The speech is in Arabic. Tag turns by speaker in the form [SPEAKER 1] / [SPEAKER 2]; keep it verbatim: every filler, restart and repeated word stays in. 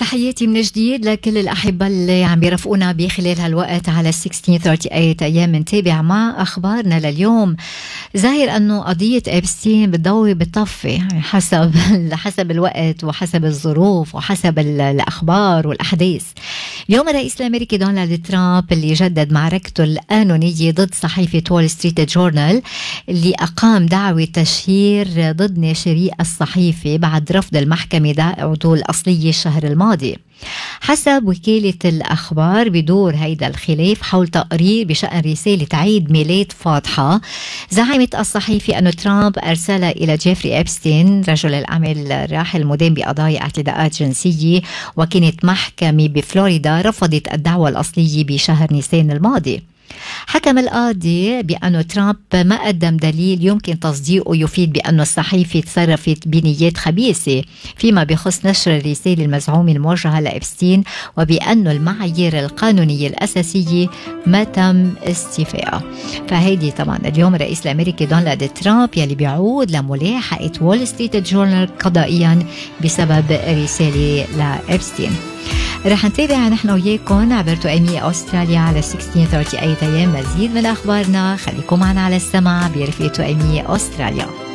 [SPEAKER 1] تحياتي من جديد لكل الأحبة اللي عم بيرافقونا بخلال هالوقت على ستة عشر ثلاثين وثلاثين أيام. منتابع مع أخبارنا لليوم. ظاهر أنه قضية إبستين بتضوي بتطفي يعني حسب حسب الوقت وحسب الظروف وحسب الأخبار والأحداث. اليوم الرئيس الأمريكي دونالد ترامب اللي جدد معركته القانونية ضد صحيفة وول ستريت جورنال اللي أقام دعوة تشهير ضد ناشري الصحيفة بعد رفض المحكمة دعوته الأصلية الشهر الماضي. حسب وكالة الأخبار بدور هيدا الخلاف حول تقرير بشأن رسالة عيد ميلاد فاضحة زعمت الصحيفة أن ترامب أرسلها إلى جيفري إبستين رجل الأعمال الراحل المدان بقضايا اعتداءات جنسية، وكانت محكمة بفلوريدا رفضت الدعوة الأصلية بشهر نيسان الماضي. حكم القاضي بأن ترامب ما قدم دليل يمكن تصديقه يفيد بأن الصحيفة تصرفت بنيات خبيثة فيما بخص نشر الرسالة المزعومة الموجهة لإبستين، وبأن المعايير القانونية الأساسية ما تم استيفائها. فهيدي طبعا اليوم الرئيس الأمريكي دونالد ترامب يلي بيعود لملاحقة وول ستريت جورنال قضائيا بسبب رسالة لإبستين. رح نتابع نحن وياكم عبر توأمية أستراليا على ستة عشر ثلاثين أيام. مزيد من أخبارنا، خليكم معنا على السمع برفقة توأمية أستراليا.